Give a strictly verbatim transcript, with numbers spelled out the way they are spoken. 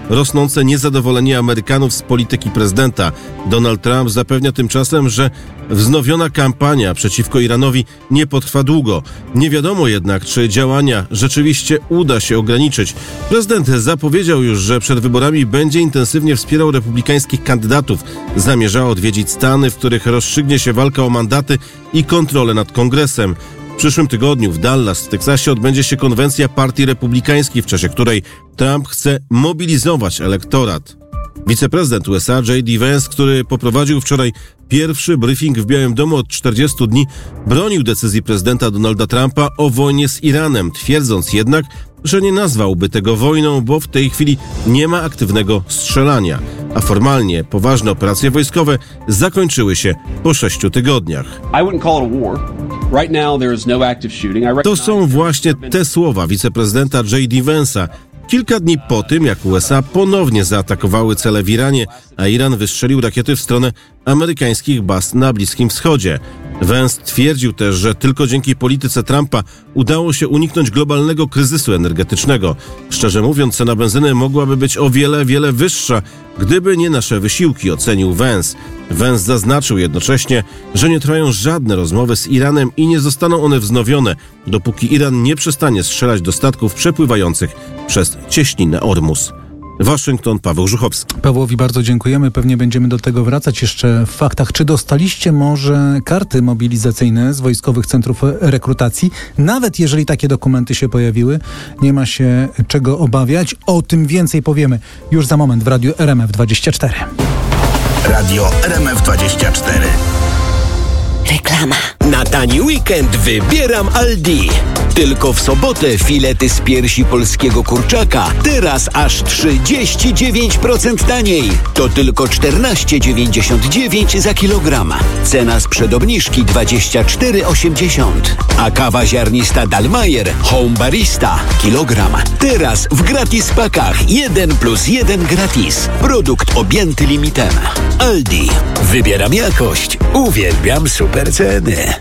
rosnące niezadowolenie Amerykanów z polityki prezydenta. Donald Trump zapewnia tymczasem, że wznowiona kampania przeciwko Iranowi nie potrwa długo. Nie wiadomo jednak, czy działania rzeczywiście uda się ograniczyć. Prezydent zapowiedział już, że przed wyborami będzie intensywnie wspierał republikańskich kandydatów. Zamierza odwiedzić Stany, w których rozstrzygnie się walka o mandaty i kontrolę nad Kongresem. W przyszłym tygodniu w Dallas w Teksasie odbędzie się konwencja Partii Republikańskiej, w czasie której Trump chce mobilizować elektorat. Wiceprezydent U S A J D Vance, który poprowadził wczoraj pierwszy briefing w Białym Domu od czterdziestu dni, bronił decyzji prezydenta Donalda Trumpa o wojnie z Iranem, twierdząc jednak, że nie nazwałby tego wojną, bo w tej chwili nie ma aktywnego strzelania, a formalnie poważne operacje wojskowe zakończyły się po sześciu tygodniach. To są właśnie te słowa wiceprezydenta J D Vance'a. Kilka dni po tym, jak U S A ponownie zaatakowały cele w Iranie, a Iran wystrzelił rakiety w stronę amerykańskich baz na Bliskim Wschodzie. Vance twierdził też, że tylko dzięki polityce Trumpa udało się uniknąć globalnego kryzysu energetycznego. Szczerze mówiąc, cena benzyny mogłaby być o wiele, wiele wyższa, gdyby nie nasze wysiłki, ocenił Vance. Vance zaznaczył jednocześnie, że nie trwają żadne rozmowy z Iranem i nie zostaną one wznowione, dopóki Iran nie przestanie strzelać do statków przepływających przez cieśninę Ormus. Waszyngton, Paweł Żuchowski. Pawłowi bardzo dziękujemy. Pewnie będziemy do tego wracać jeszcze w faktach. Czy dostaliście może karty mobilizacyjne z wojskowych centrów rekrutacji? Nawet jeżeli takie dokumenty się pojawiły, nie ma się czego obawiać. O tym więcej powiemy już za moment w Radiu R M F dwadzieścia cztery. Radio R M F dwadzieścia cztery. Reklama. Na tani weekend wybieram Aldi. Tylko w sobotę filety z piersi polskiego kurczaka. Teraz aż trzydzieści dziewięć procent taniej. To tylko czternaście dziewięćdziesiąt dziewięć za kilogram. Cena sprzed obniżki dwadzieścia cztery osiemdziesiąt. A kawa ziarnista Dalmayer Home Barista kilogram. Teraz w gratis pakach jeden plus jeden gratis. Produkt objęty limitem. Aldi. Wybieram jakość. Uwielbiam super ceny.